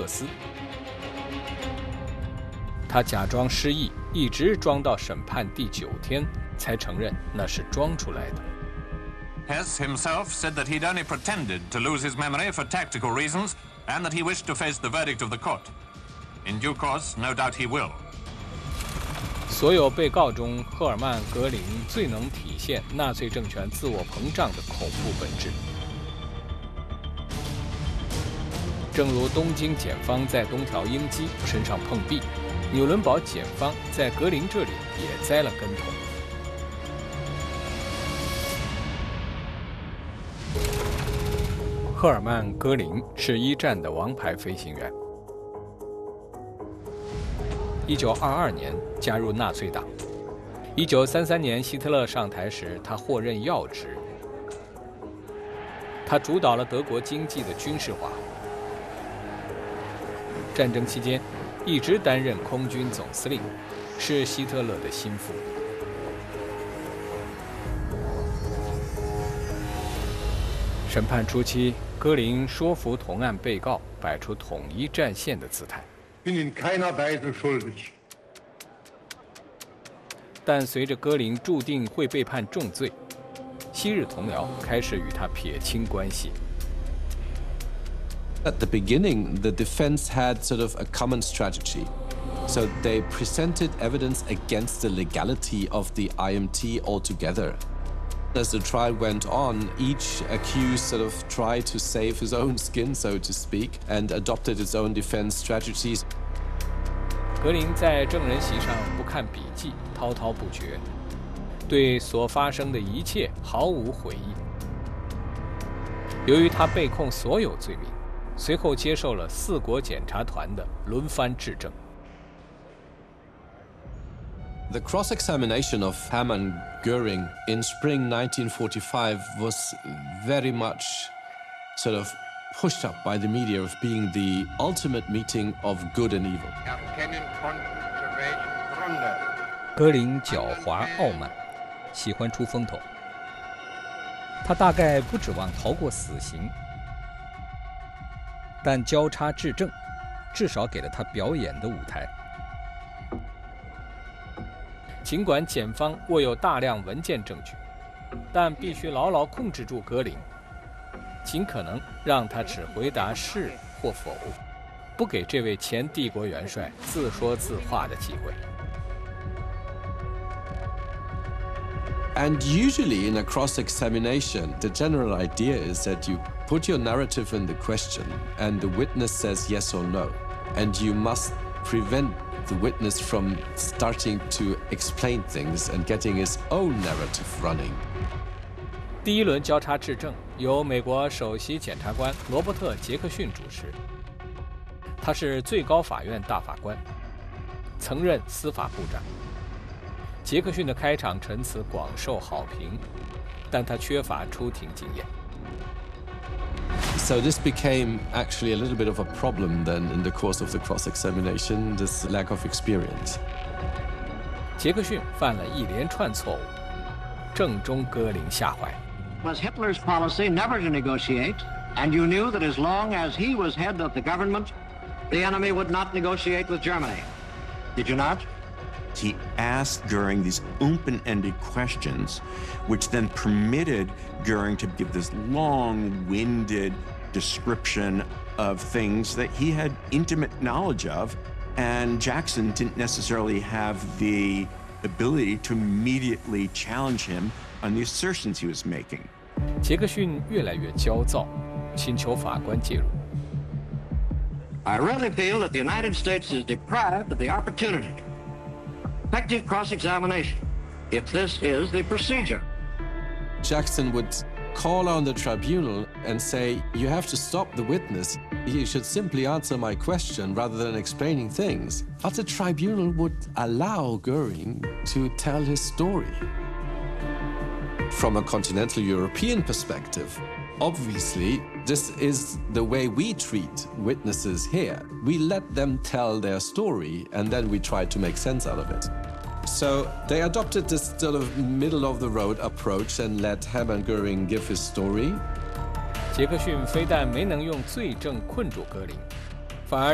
克斯。他假装失忆，一直装到审判第9天，才承认那是装出来的。 Hess himself said that he'd only pretended to lose his memory for tactical reasons, and that he wished to face the verdict of the court. In due course, no doubt he will. 所有被告中，赫尔曼·格林最能体现纳粹政权自我膨胀的恐怖本质。正如东京检方在东条英机身上碰壁，纽伦堡检方在格林这里也栽了跟头。赫尔曼·格林是一战的王牌飞行员。1922年加入纳粹党。1933年希特勒上台时，他获任要职。他主导了德国经济的军事化。战争期间，一直担任空军总司令，是希特勒的心腹。审判初期，戈林说服同案被告，摆出统一战线的姿态。但随着戈林注定会被判重罪，昔日同僚开始与他撇清关系。 At the beginning, the defense had sort of a common strategy. So they presented evidence against the legality of the IMT altogether. As the trial went on, each accused sort of tried to save his own skin, so to speak, and adopted its own defense strategies. 格林在证人席上不看笔记，滔滔不绝，对所发生的一切毫无悔意。由于他被控所有罪名，随后接受了4国检察团的轮番质证。 The cross-examination of Hermann Göring in spring 1945 was very much sort of pushed up by the media of being the ultimate meeting of good and evil. 格林狡猾傲慢，喜欢出风头。他大概不指望逃过死刑，但交叉质证至少给了他表演的舞台。尽管检方握有大量文件证据，但必须牢牢控制住格林，尽可能让他只回答是或否，不给这位前帝国元帅自说自话的机会。 And usually in a cross-examination, the general idea is that you put your narrative in the question and the witness says yes or no. And you must prevent the witness from starting to explain things and getting his own narrative running. 第一轮交叉质证由美国首席检察官罗伯特·杰克逊主持，他是最高法院大法官，曾任司法部长。杰克逊的开场陈词广受好评，但他缺乏出庭经验。 So this became actually a little bit of a problem then in the course of the cross-examination, this lack of experience. 杰克逊犯了一连串错误，正中格林下怀。 Was Hitler's policy never to negotiate, and you knew that as long as he was head of the government, the enemy would not negotiate with Germany. Did you not? He asked Göring these open-ended questions, which then permitted Göring to give this long-winded description of things that he had intimate knowledge of, and Jackson didn't necessarily have the ability to immediately challenge him on the assertions he was making. 杰克逊越来越焦躁，请求法官介入。 I really feel that the United States is deprived of the opportunity effective cross-examination, if this is the procedure. Jackson would call on the tribunal and say, you have to stop the witness. He should simply answer my question rather than explaining things. But the tribunal would allow Göring to tell his story. From a continental European perspective, obviously, this is the way we treat witnesses here. We let them tell their story, and then we try to make sense out of it. So they adopted this sort of middle-of-the-road approach and let Hermann Göring give his story. 杰克逊非但没能用罪证困住格林，